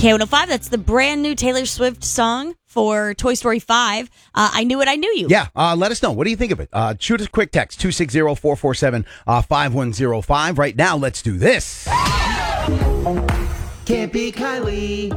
K105, that's the brand new Taylor Swift song for Toy Story 5. I Knew It, I Knew You. Yeah, let us know. What do you think of it? Shoot us a quick text, 260-447-5105. Right now, let's do this. Can't be Kylie.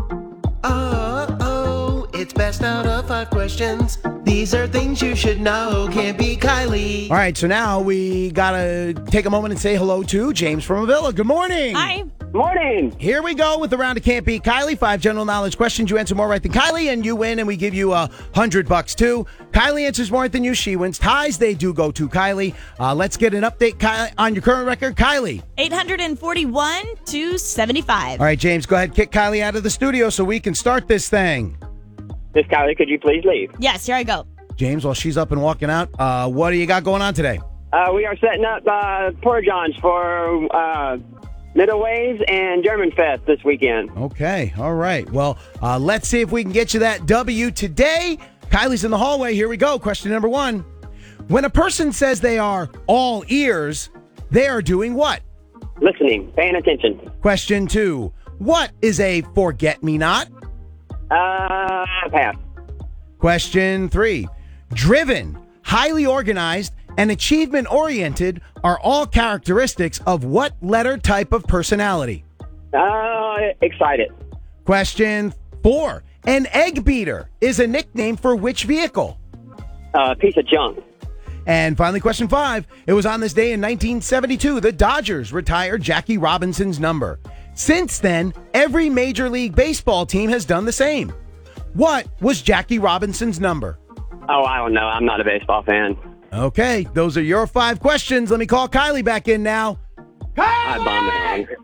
Oh, it's best out of 5 questions. These are things you should know. Can't be Kylie. All right, so now we got to take a moment and say hello to James from Avila. Good morning. Hi. Morning. Here we go with the round of Can't Beat Kylie. 5 general knowledge questions. You answer more right than Kylie, and you win, and we give you $100 too. Kylie answers more right than you. She wins. Ties, they do go to Kylie. Let's get an update, Kylie, on your current record. Kylie. 841 to 75. All right, James, go ahead. Kick Kylie out of the studio so we can start this thing. Miss Kylie, could you please leave? Yes, here I go. James, while she's up and walking out, what do you got going on today? We are setting up porta johns for Middleways and German Fest this weekend. Okay, all right. Well, let's see if we can get you that W today. Kylie's in the hallway. Here we go. Question number 1. When a person says they are all ears, they are doing what? Listening, paying attention. Question 2. What is a forget-me-not? Pass. Question 3. Driven, highly organized, and achievement-oriented are all characteristics of what letter type of personality? Excited. Question 4. An egg beater is a nickname for which vehicle? Piece of junk. And finally, question 5. It was on this day in 1972 the Dodgers retired Jackie Robinson's number. Since then, every Major League Baseball team has done the same. What was Jackie Robinson's number? Oh, I don't know. I'm not a baseball fan. Okay, those are your 5 questions. Let me call Kylie back in now. I bombed it.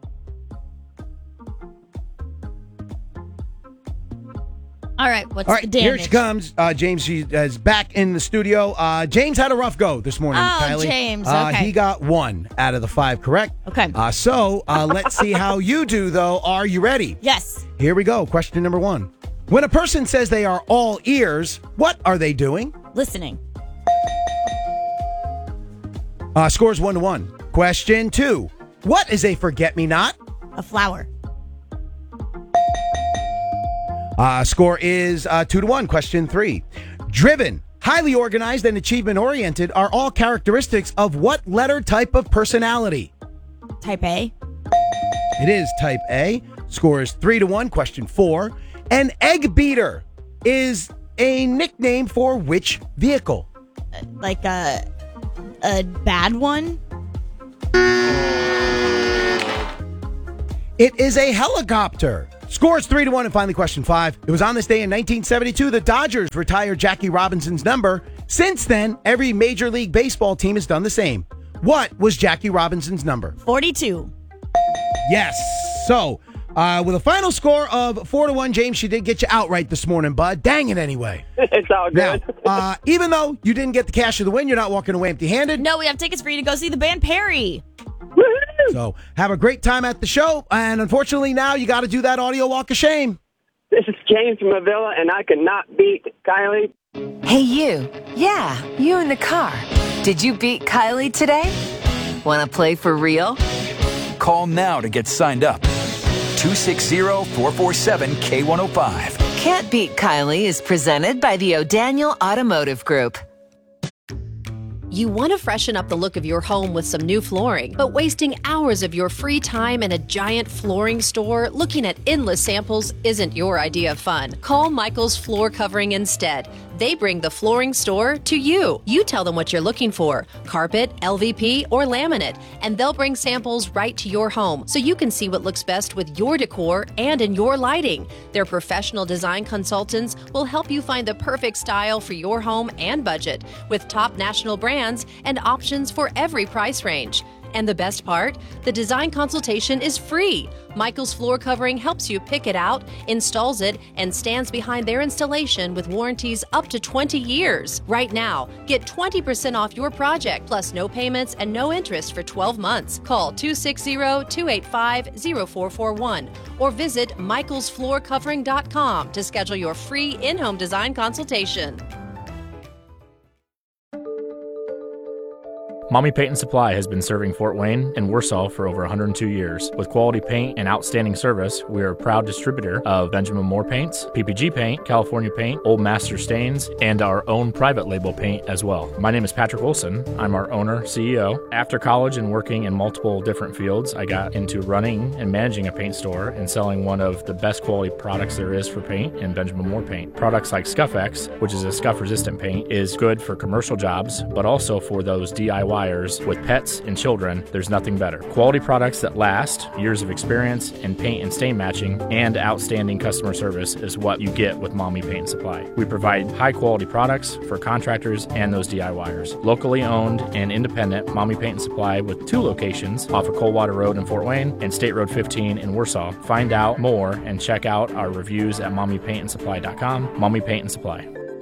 All right, what's All right, the damage? here she comes. James, she is back in the studio. James had a rough go this morning, Oh, Kylie. James, okay. He got 1 out of the 5 correct. Okay. So let's see how you do, though. Are you ready? Yes. Here we go. Question number 1. When a person says they are all ears, what are they doing? Listening. Scores 1-1. Question 2. What is a forget-me-not? A flower. Score is 2-1. Question 3. Driven, highly organized, and achievement-oriented are all characteristics of what letter type of personality? Type A. It is type A. Score is 3-1. Question 4. An egg beater is a nickname for which vehicle? Like a bad one? It is a helicopter. Scores 3-1. And finally, question 5. It was on this day in 1972 the Dodgers retired Jackie Robinson's number. Since then, every Major League Baseball team has done the same. What was Jackie Robinson's number? 42. Yes. So, with a final score of 4-1, James, she did get you outright this morning, bud. Dang it anyway. It's all good. Now, even though you didn't get the cash of the win, you're not walking away empty-handed. No, we have tickets for you to go see the band Perry. So have a great time at the show. And unfortunately, now you got to do that audio walk of shame. This is James from Avila, and I cannot beat Kylie. Hey, you. Yeah, you in the car. Did you beat Kylie today? Want to play for real? Call now to get signed up. 260-447-K105. Can't Beat Kylie is presented by the O'Daniel Automotive Group. You want to freshen up the look of your home with some new flooring, but wasting hours of your free time in a giant flooring store looking at endless samples isn't your idea of fun. Call Michael's Floor Covering instead. They bring the flooring store to you. You tell them what you're looking for, carpet, LVP, or laminate, and they'll bring samples right to your home so you can see what looks best with your decor and in your lighting. Their professional design consultants will help you find the perfect style for your home and budget with top national brands and options for every price range. And the best part? The design consultation is free. Michael's Floor Covering helps you pick it out, installs it, and stands behind their installation with warranties up to 20 years. Right now, get 20% off your project, plus no payments and no interest for 12 months. Call 260-285-0441 or visit michaelsfloorcovering.com to schedule your free in-home design consultation. Mommy Paint and Supply has been serving Fort Wayne and Warsaw for over 102 years. With quality paint and outstanding service, we are a proud distributor of Benjamin Moore paints, PPG paint, California paint, Old Master stains, and our own private label paint as well. My name is Patrick Wilson. I'm our owner, CEO. After college and working in multiple different fields, I got into running and managing a paint store and selling one of the best quality products there is for paint in Benjamin Moore paint. Products like Scuff-X, which is a scuff-resistant paint, is good for commercial jobs, but also for those DIYers with pets and children. There's nothing better. Quality products that last, years of experience in paint and stain matching, and outstanding customer service is what you get with Mommy Paint and Supply. We provide high-quality products for contractors and those DIYers. Locally owned and independent, Mommy Paint and Supply with 2 locations off of Coldwater Road in Fort Wayne and State Road 15 in Warsaw. Find out more and check out our reviews at mommypaintandsupply.com. Mommy Paint and Supply.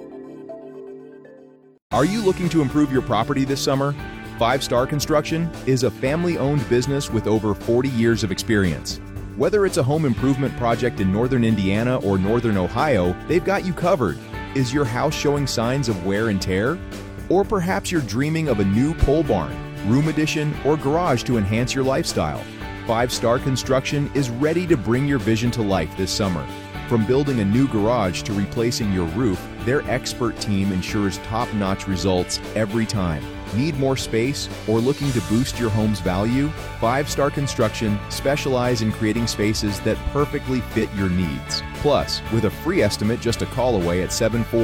Are you looking to improve your property this summer? 5 Star Construction is a family-owned business with over 40 years of experience. Whether it's a home improvement project in northern Indiana or northern Ohio, they've got you covered. Is your house showing signs of wear and tear? Or perhaps you're dreaming of a new pole barn, room addition, or garage to enhance your lifestyle. 5 Star Construction is ready to bring your vision to life this summer. From building a new garage to replacing your roof, their expert team ensures top-notch results every time. Need more space or looking to boost your home's value? 5 Star Construction specialize in creating spaces that perfectly fit your needs. Plus, with a free estimate just a call away at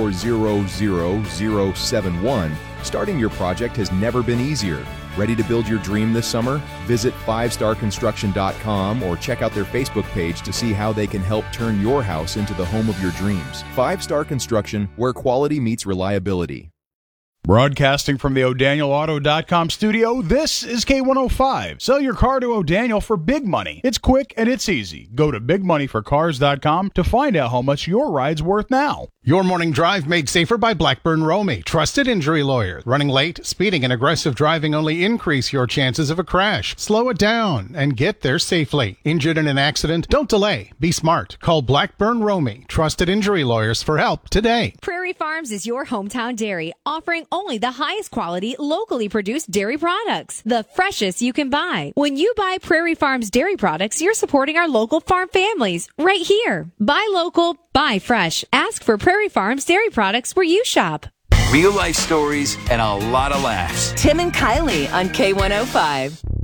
7400071, starting your project has never been easier. Ready to build your dream this summer? Visit 5starconstruction.com or check out their Facebook page to see how they can help turn your house into the home of your dreams. 5 Star Construction, where quality meets reliability. Broadcasting from the O'DanielAuto.com studio, this is K105. Sell your car to O'Daniel for big money. It's quick and it's easy. Go to bigmoneyforcars.com to find out how much your ride's worth now. Your morning drive made safer by Blackburn Romey, trusted injury lawyer. Running late, speeding, and aggressive driving only increase your chances of a crash. Slow it down and get there safely. Injured in an accident? Don't delay. Be smart. Call Blackburn Romey, trusted injury lawyers, for help today. Prairie Farms is your hometown dairy, offering only the highest quality, locally produced dairy products, the freshest you can buy. When you buy Prairie Farms dairy products, you're supporting our local farm families right here. Buy local, buy fresh. Ask for Prairie Farms dairy products where you shop. Real life stories and a lot of laughs. Tim and Kylie on K105.